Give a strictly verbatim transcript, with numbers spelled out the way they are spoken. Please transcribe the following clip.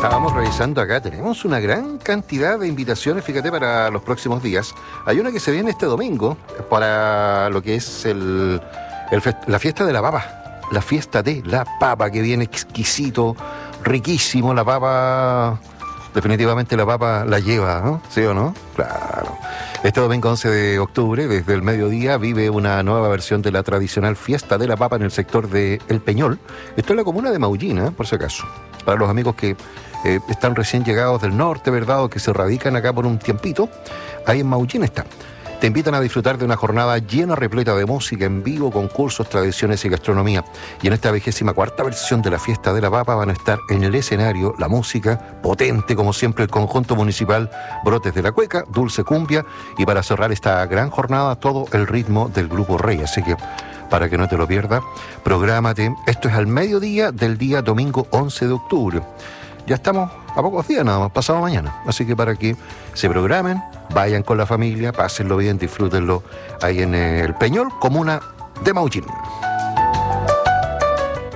Estábamos revisando acá, tenemos una gran cantidad de invitaciones, fíjate, para los próximos días. Hay una que se viene este domingo para lo que es el, el fest- la fiesta de la papa. La fiesta de la papa, que viene exquisito, riquísimo. La papa, definitivamente la papa la lleva, ¿no? ¿Sí o no? Claro. Este domingo once de octubre, desde el mediodía, vive una nueva versión de la tradicional fiesta de la papa en el sector de El Peñol. Esto es la comuna de Maullín, ¿eh? Por si acaso. Para los amigos que eh, están recién llegados del norte, ¿verdad? O que se radican acá por un tiempito, ahí en Maullín está. Te invitan a disfrutar de una jornada llena, repleta de música en vivo, concursos, tradiciones y gastronomía. Y en esta vigésima cuarta versión de la fiesta de la papa van a estar en el escenario la música potente, como siempre, el conjunto municipal Brotes de la Cueca, Dulce Cumbia, y para cerrar esta gran jornada, todo el ritmo del Grupo Rey. Así que, para que no te lo pierdas, prográmate. Esto es al mediodía del día domingo once de octubre. Ya estamos a pocos días nada más, pasado mañana. Así que para que se programen, vayan con la familia, pásenlo bien, disfrútenlo ahí en El Peñol, comuna de Maullín.